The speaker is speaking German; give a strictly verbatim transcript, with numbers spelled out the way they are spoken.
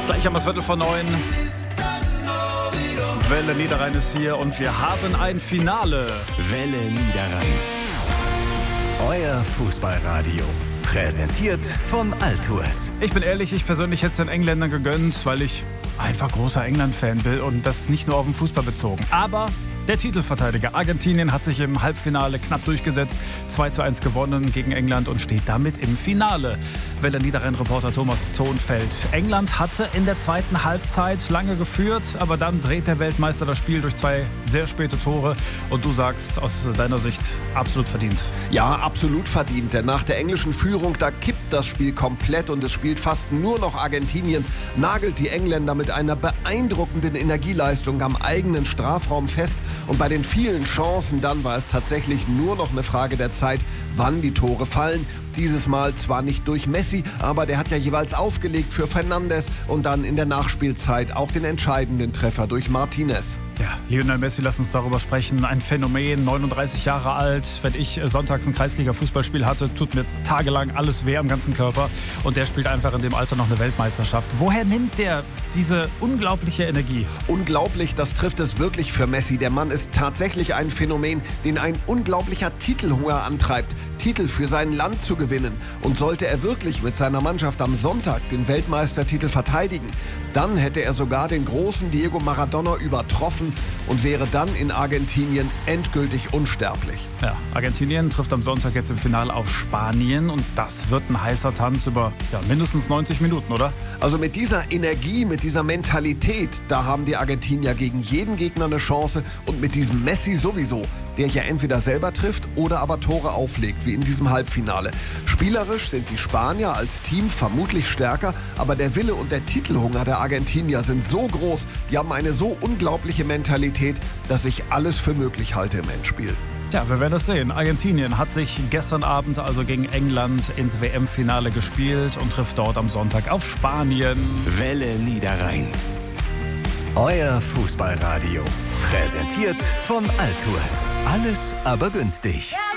Gleich haben wir es Viertel vor neun. Welle Niederrhein ist hier und wir haben ein Finale. Welle Niederrhein. Euer Fußballradio. Präsentiert von Altours. Ich bin ehrlich, ich persönlich hätte es den Engländern gegönnt, weil ich einfach großer England-Fan bin und das nicht nur auf den Fußball bezogen. Aber der Titelverteidiger Argentinien hat sich im Halbfinale knapp durchgesetzt, zwei zu eins gewonnen gegen England und steht damit im Finale. Welle Niederrhein-Reporter Thomas Thonfeld. England hatte in der zweiten Halbzeit lange geführt, aber dann dreht der Weltmeister das Spiel durch zwei sehr späte Tore. Und du sagst aus deiner Sicht absolut verdient. Ja, absolut verdient, denn nach der englischen Führung, da kippt das Spiel komplett und es spielt fast nur noch Argentinien, nagelt die Engländer mit einer beeindruckenden Energieleistung am eigenen Strafraum fest. Und bei den vielen Chancen dann war es tatsächlich nur noch eine Frage der Zeit, wann die Tore fallen. Dieses Mal zwar nicht durch Messi, aber der hat ja jeweils aufgelegt für Fernandes und dann in der Nachspielzeit auch den entscheidenden Treffer durch Martinez. Ja, Lionel Messi, lass uns darüber sprechen. Ein Phänomen, neununddreißig Jahre alt. Wenn ich sonntags ein Kreisliga-Fußballspiel hatte, tut mir tagelang alles weh am ganzen Körper. Und der spielt einfach in dem Alter noch eine Weltmeisterschaft. Woher nimmt der diese unglaubliche Energie? Unglaublich, das trifft es wirklich für Messi. Der Mann ist tatsächlich ein Phänomen, den ein unglaublicher Titelhunger antreibt. Titel für sein Land zu gewinnen. Und sollte er wirklich mit seiner Mannschaft am Sonntag den Weltmeistertitel verteidigen, dann hätte er sogar den großen Diego Maradona übertroffen und wäre dann in Argentinien endgültig unsterblich. Ja, Argentinien trifft am Sonntag jetzt im Finale auf Spanien und das wird ein heißer Tanz über ja, mindestens neunzig Minuten, oder? Also mit dieser Energie, mit dieser Mentalität, da haben die Argentinier gegen jeden Gegner eine Chance und mit diesem Messi sowieso, der ja entweder selber trifft oder aber Tore auflegt, wie in diesem Halbfinale. Spielerisch sind die Spanier als Team vermutlich stärker, aber der Wille und der Titelhunger der Argentinier sind so groß, die haben eine so unglaubliche Mentalität, dass ich alles für möglich halte im Endspiel. Ja, wir werden das sehen. Argentinien hat sich gestern Abend also gegen England ins W M-Finale gespielt und trifft dort am Sonntag auf Spanien. Welle Niederrhein. Euer Fußballradio. Präsentiert von Altours. Alles aber günstig.